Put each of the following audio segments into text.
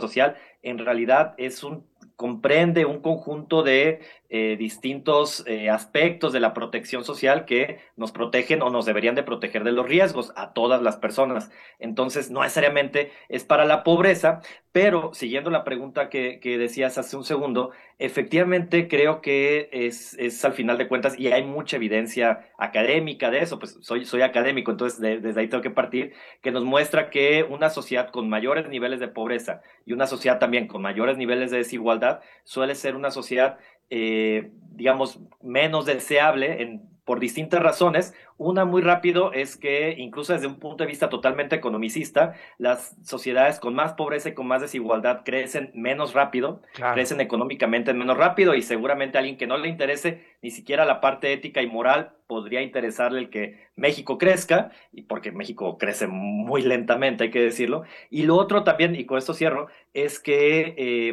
social, en realidad comprende un conjunto de distintos aspectos de la protección social que nos protegen o nos deberían de proteger de los riesgos a todas las personas. Entonces, no necesariamente es para la pobreza, pero siguiendo la pregunta que decías hace un segundo, efectivamente creo que es al final de cuentas, y hay mucha evidencia académica de eso, pues soy académico, entonces desde ahí tengo que partir, que nos muestra que una sociedad con mayores niveles de pobreza y una sociedad también con mayores niveles de desigualdad suele ser una sociedad, digamos, menos deseable por distintas razones. Una muy rápido es que, incluso desde un punto de vista totalmente economicista, las sociedades con más pobreza y con más desigualdad crecen menos rápido, Claro. crecen económicamente menos rápido, y seguramente a alguien que no le interese ni siquiera la parte ética y moral podría interesarle el que México crezca, y porque México crece muy lentamente, hay que decirlo. Y lo otro también, y con esto cierro, es que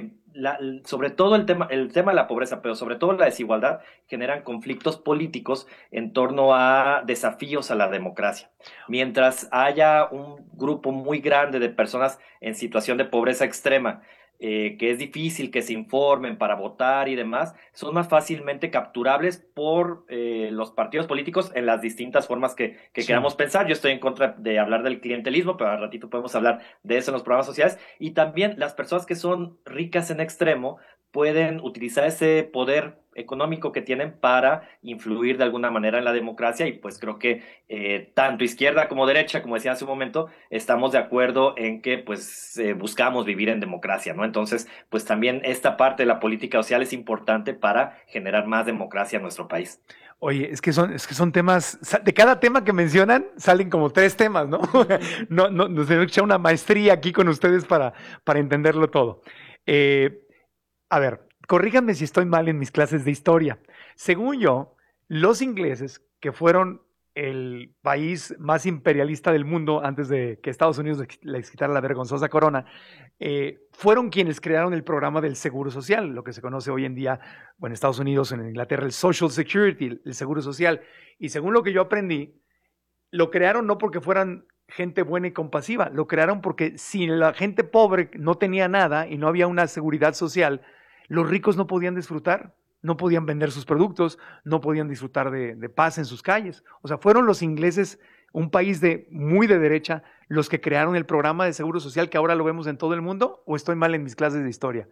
sobre todo el tema de la pobreza, pero sobre todo la desigualdad, generan conflictos políticos en torno a desafíos a la democracia. Mientras haya un grupo muy grande de personas en situación de pobreza extrema, que es difícil que se informen para votar y demás, son más fácilmente capturables por los partidos políticos en las distintas formas que Sí. queramos pensar. Yo estoy en contra de hablar del clientelismo, pero al ratito podemos hablar de eso en los programas sociales. Y también las personas que son ricas en extremo pueden utilizar ese poder económico que tienen para influir de alguna manera en la democracia, y pues creo que tanto izquierda como derecha, como decía hace un momento, estamos de acuerdo en que pues buscamos vivir en democracia, ¿no? Entonces, pues también esta parte de la política social es importante para generar más democracia en nuestro país. Oye, es que son temas, de cada tema que mencionan salen como tres temas, ¿no? No, no, nos debe echar una maestría aquí con ustedes para entenderlo todo. Eh, a ver, corríganme si estoy mal en mis clases de historia. Según yo, los ingleses, que fueron el país más imperialista del mundo antes de que Estados Unidos les quitara la vergonzosa corona, fueron quienes crearon el programa del Seguro Social, lo que se conoce hoy en día, bueno, en Estados Unidos, en Inglaterra, el Social Security, el Seguro Social. Y según lo que yo aprendí, lo crearon no porque fueran gente buena y compasiva, lo crearon porque si la gente pobre no tenía nada y no había una seguridad social, los ricos no podían disfrutar, no podían vender sus productos, no podían disfrutar de paz en sus calles. O sea, fueron los ingleses, un país muy de derecha, los que crearon el programa de seguro social que ahora lo vemos en todo el mundo, o estoy mal en mis clases de historia.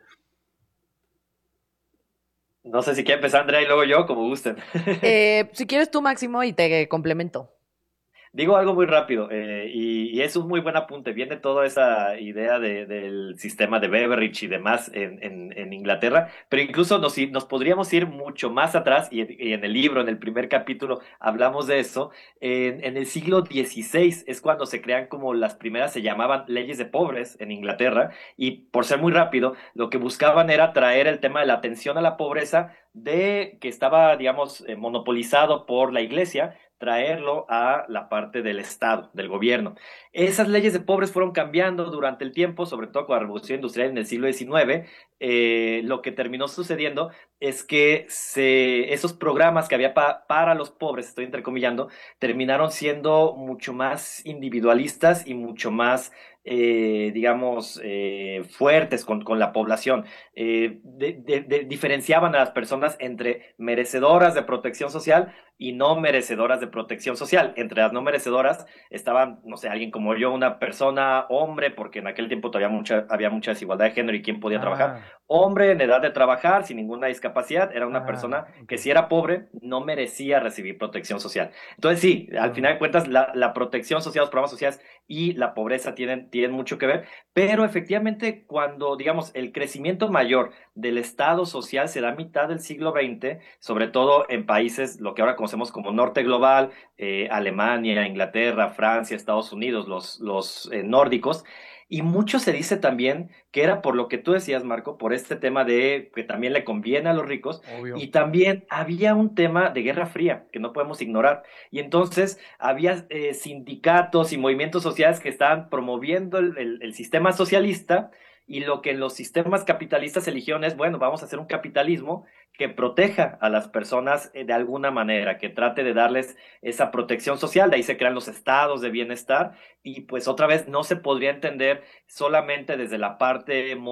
No sé si quiere empezar Andrea y luego yo, como gusten. Si quieres tú, Máximo, y te complemento. Digo algo muy rápido, y es un muy buen apunte. Viene toda esa idea del sistema de Beveridge y demás en Inglaterra, pero incluso nos podríamos ir mucho más atrás, y en el libro, en el primer capítulo, hablamos de eso. En el siglo XVI es cuando se crean, como las primeras se llamaban leyes de pobres en Inglaterra, y por ser muy rápido, lo que buscaban era traer el tema de la atención a la pobreza, de que estaba, digamos, monopolizado por la iglesia, traerlo a la parte del Estado, del gobierno. Esas leyes de pobres fueron cambiando durante el tiempo, sobre todo con la revolución industrial en el siglo XIX. Lo que terminó sucediendo es que esos programas que había para los pobres, estoy entrecomillando, terminaron siendo mucho más individualistas y mucho más, digamos, fuertes con la población. Diferenciaban a las personas entre merecedoras de protección social y no merecedoras de protección social. Entre las no merecedoras estaban, no sé, alguien como yo, una persona, hombre, porque en aquel tiempo todavía había mucha desigualdad de género y quién podía trabajar. Ah, Hombre en edad de trabajar, sin ninguna discapacidad, era una persona ok. que, si era pobre, no merecía recibir protección social. Entonces sí, al final Ah, de cuentas, la protección social, los programas sociales y la pobreza tienen mucho que ver, pero efectivamente cuando, digamos, el crecimiento mayor del Estado social se da a mitad del siglo XX, sobre todo en países, lo que ahora conocemos como norte global, Alemania, Inglaterra, Francia, Estados Unidos, los nórdicos. Y mucho se dice también que era por lo que tú decías, Marco, por este tema de que también le conviene a los ricos, obvio. y también había un tema de Guerra Fría que no podemos ignorar. Y entonces había sindicatos y movimientos sociales que estaban promoviendo el sistema socialista, y lo que los sistemas capitalistas eligieron es, bueno, vamos a hacer un capitalismo que proteja a las personas de alguna manera, que trate de darles esa protección social. De ahí se crean los estados de bienestar, y pues otra vez no se podría entender solamente desde la parte